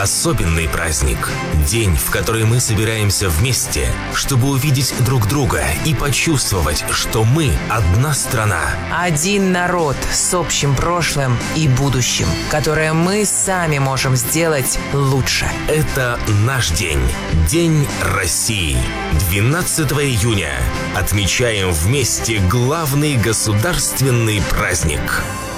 особенный праздник. День, в который мы собираемся вместе, чтобы увидеть друг друга и почувствовать, что мы одна страна. Один народ с общим прошлым и будущим, которое мы сами можем сделать лучше. Это наш день. День России. 12 июня. Отмечаем вместе главный государственный праздник.